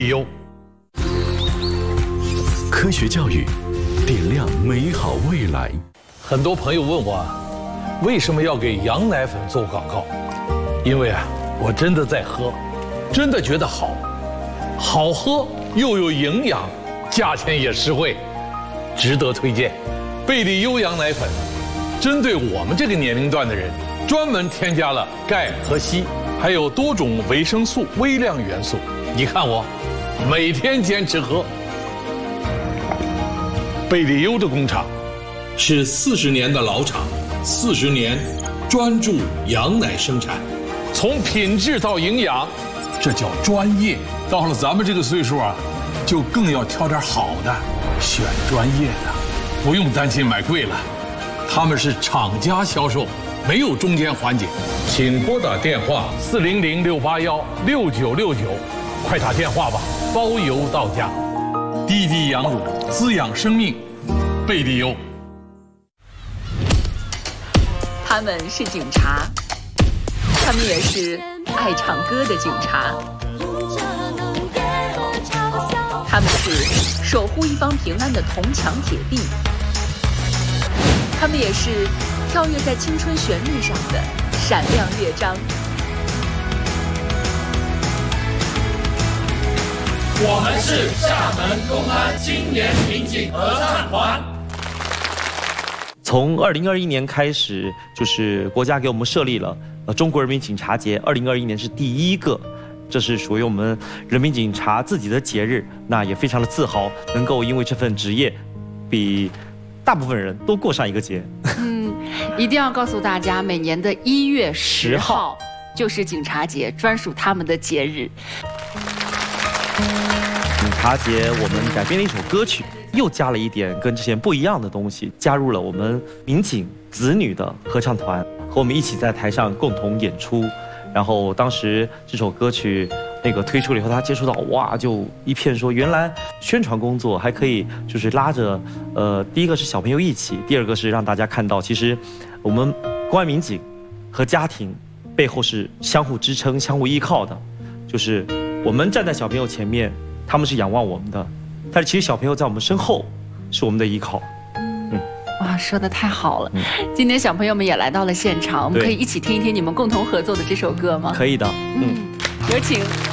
有科学教育，点亮美好未来。 很多朋友问我，为什么要给羊奶粉做广告？因为我真的在喝，真的觉得好，好喝又有营养，价钱也实惠，值得推荐。贝利优羊奶粉，针对我们这个年龄段的人，专门添加了钙和硒，还有多种维生素、微量元素。你看我，每天坚持喝。贝利优的工厂是40年的老厂，40年专注羊奶生产，从品质到营养，这叫专业。到了咱们这个岁数就更要挑点好的，选专业的，不用担心买贵了。他们是厂家销售，没有中间环节。请拨打电话400-681-6969，快打电话吧，包邮到家。滴滴羊乳，滋养生命，贝利优。 他们是警察，他们也是爱唱歌的警察，他们是守护一方平安的铜墙铁壁，他们也是跳跃在青春旋律上的闪亮乐章。 我们是厦门公安青年民警合唱团。 从2021年开始，就是国家给我们设立了中国人民警察节，2021年是第一个，这是属于我们人民警察自己的节日，那也非常的自豪，能够因为这份职业，比大部分人都过上一个节。 一定要告诉大家，每年的1月10号就是警察节，专属他们的节日。 警察节我们改编了一首歌曲，又加了一点跟之前不一样的东西，加入了我们民警子女的合唱团，和我们一起在台上共同演出。然后当时这首歌曲推出了以后，他接触到就一片说，原来宣传工作还可以就是拉着第一个是小朋友一起，第二个是让大家看到，其实我们公安民警和家庭背后是相互支撑、相互依靠的，就是我们站在小朋友前面，他们是仰望我们的，但是其实小朋友在我们身后是我们的依靠。 哇，说得太好了！今天小朋友们也来到了现场，我们可以一起听一听你们共同合作的这首歌吗？ 可以的。 有请。